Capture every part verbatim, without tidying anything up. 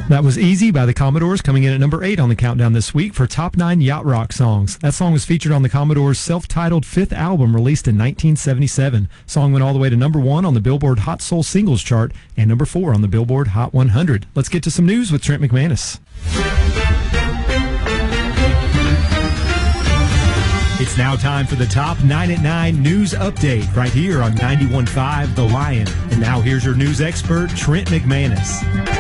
That was Easy by the Commodores, coming in at number eight on the countdown this week for Top nine Yacht Rock songs. That song was featured on the Commodores' self-titled fifth album released in nineteen seventy-seven. Song went all the way to number one on the Billboard Hot Soul Singles chart and number four on the Billboard Hot one hundred. Let's get to some news with Trent McManus. It's now time for the Top nine at nine News Update right here on ninety-one point five The Lion. And now here's your news expert, Trent McManus.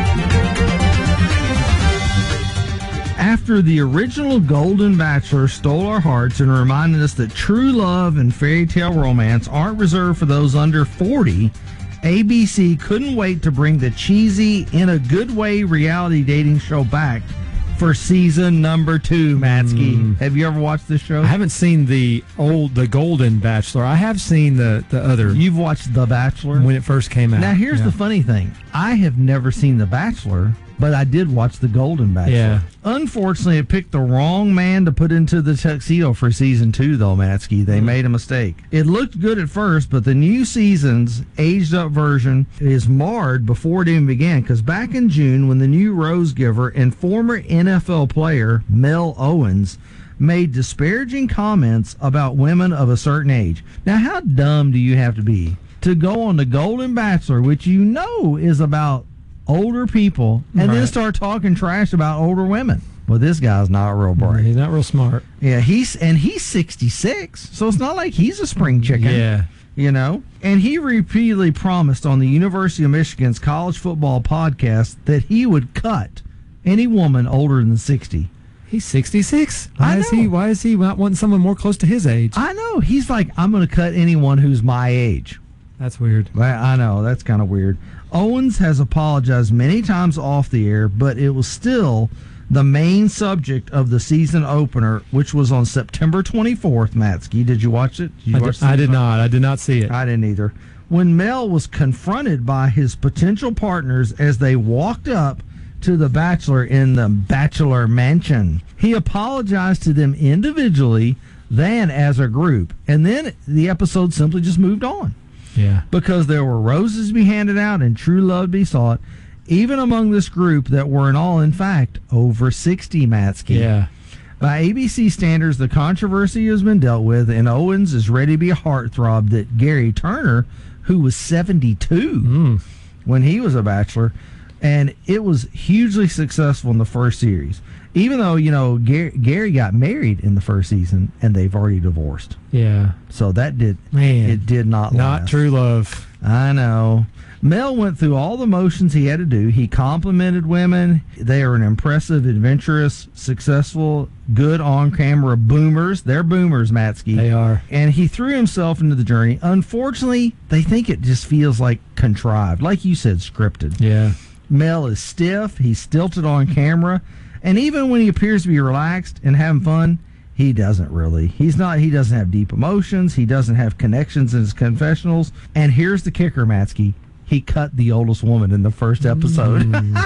After the original Golden Bachelor stole our hearts and reminded us that true love and fairy tale romance aren't reserved for those under forty, A B C couldn't wait to bring the cheesy, in a good way, reality dating show back for season number two, Matsky. Mm. Have you ever watched this show? I haven't seen the old, the Golden Bachelor. I have seen the, the other. You've watched The Bachelor? When it first came out. Now, here's yeah. the funny thing. I have never seen The Bachelor, but I did watch The Golden Bachelor. Yeah. Unfortunately, it picked the wrong man to put into the tuxedo for season two, though, Matsky. They mm. made a mistake. It looked good at first, but the new season's aged-up version is marred before it even began, because back in June, when the new Rose Giver and former N F L player Mel Owens made disparaging comments about women of a certain age. Now, how dumb do you have to be to go on The Golden Bachelor, which you know is about older people, and right. then start talking trash about older women? Well, this guy's not real bright. He's not real smart. Yeah, he's and he's sixty-six, so it's not like he's a spring chicken. Yeah. You know? And he repeatedly promised on the University of Michigan's college football podcast that he would cut any woman older than sixty. He's sixty-six. Why I is know. he why is he not wanting someone more close to his age? I know. He's like, I'm going to cut anyone who's my age. That's weird. I know. That's kind of weird. Owens has apologized many times off the air, but it was still the main subject of the season opener, which was on September twenty-fourth, Matsky. Did you watch it? Did you I, watch did, I did not. I did not see it. I didn't either. When Mel was confronted by his potential partners as they walked up to the Bachelor in the Bachelor Mansion, he apologized to them individually, then as a group, and then the episode simply just moved on. Yeah. Because there were roses to be handed out and true love to be sought, even among this group that were in all, in fact, over sixty, Matsky. Yeah. By A B C standards, the controversy has been dealt with, and Owens is ready to be a heartthrob that Gary Turner, who was seventy-two mm. when he was a Bachelor, and it was hugely successful in the first series. Even though, you know, Gary, Gary got married in the first season, and they've already divorced. Yeah. So that did, Man, it did not Not last. true love. I know. Mel went through all the motions he had to do. He complimented women. They are an impressive, adventurous, successful, good on-camera boomers. They're boomers, Matsky. They are. And he threw himself into the journey. Unfortunately, they think it just feels like contrived. Like you said, scripted. Yeah. Mel is stiff. He's stilted on camera. And even when he appears to be relaxed and having fun, he doesn't really. He's not. He doesn't have deep emotions. He doesn't have connections in his confessionals. And here's the kicker, Matsky. He cut the oldest woman in the first episode.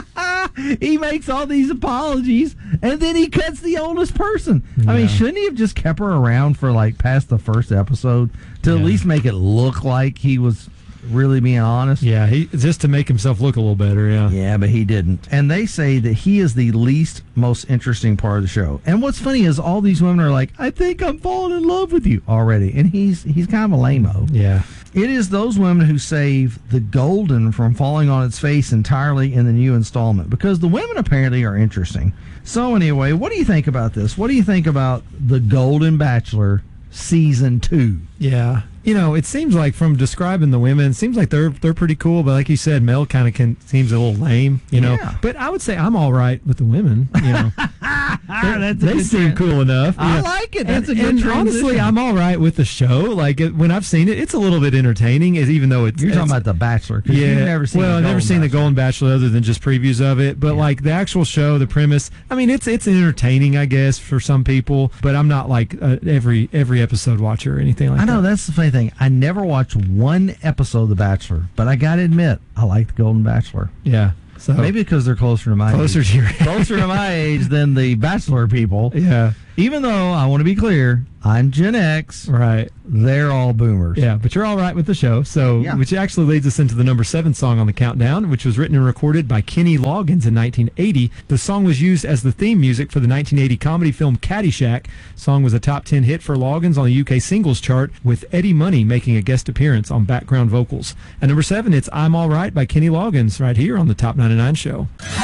Mm. He makes all these apologies, and then he cuts the oldest person. Yeah. I mean, shouldn't he have just kept her around for, like, past the first episode to yeah. at least make it look like he was really being honest? Yeah, he just to make himself look a little better, yeah. Yeah, but he didn't. And they say that he is the least most interesting part of the show. And what's funny is all these women are like, I think I'm falling in love with you already. And he's he's kind of a lame-o. Yeah. It is those women who save the Golden from falling on its face entirely in the new installment, because the women apparently are interesting. So anyway, what do you think about this? What do you think about The Golden Bachelor Season two? Yeah. You know, it seems like from describing the women, it seems like they're they're pretty cool, but like you said, Mel kind of can seems a little lame, you know. Yeah. But I would say I'm all right with the women, you know. they they seem cool enough. I know. like it. That's and, a good and transition. honestly, I'm all right with the show. Like it, when I've seen it, it's a little bit entertaining, is even though it's You're talking it's, about The Bachelor. Yeah. You've never seen well, the I've never Golden seen Bachelor. the Golden Bachelor other than just previews of it. But Yeah. like the actual show, the premise, I mean, it's it's entertaining, I guess, for some people. But I'm not like uh, every every episode watcher or anything like that. I know, that. that's the funny thing. I never watched one episode of The Bachelor, but I got to admit, I like The Golden Bachelor. Yeah. So Maybe because they're closer to my closer age. to your closer to my age than the Bachelor people. Yeah. Even though, I want to be clear, I'm Gen X. Right. They're all boomers. Yeah, but you're all right with the show. So, Yeah. which actually leads us into the number seven song on the countdown, which was written and recorded by Kenny Loggins in nineteen eighty. The song was used as the theme music for the nineteen eighty comedy film Caddyshack. The song was a top ten hit for Loggins on the U K singles chart, with Eddie Money making a guest appearance on background vocals. At number seven, it's I'm All Right by Kenny Loggins right here on the Top ninety-nine Show.